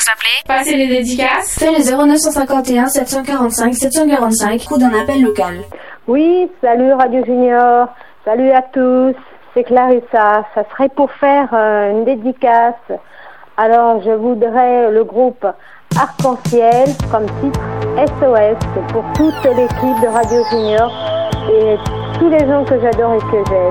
vous appeler. Passez les dédicaces. Fais le 0951 745 745 ou d'un appel local. Oui, salut Radio Junior, salut à tous, c'est Clarissa. Ça serait pour faire une dédicace. Alors je voudrais le groupe Arc-en-Ciel comme titre SOS pour toute l'équipe de Radio Junior et tous les gens que j'adore et que j'aime.